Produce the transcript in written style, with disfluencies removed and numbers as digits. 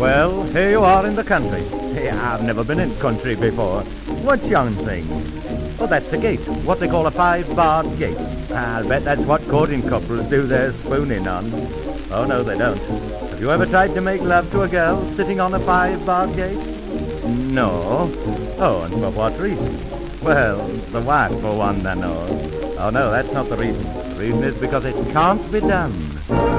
Well, here you are in the country. Yeah, I've never been in country before. What yon thing? Oh, that's the gate. What they call a 5-barred gate. I'll bet that's what courting couples do their spooning on. Oh, no, they don't. Have you ever tried to make love to a girl sitting on a 5-barred gate? No. Oh, and for what reason? Well, the wife, for one, I know. Oh, no, that's not the reason. The reason is because it can't be done.